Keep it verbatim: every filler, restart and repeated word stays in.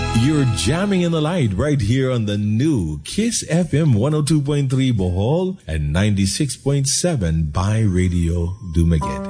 You're jamming in the light right here on the new Kiss F M one oh two point three Bohol and ninety-six point seven by Radio Dumaguete.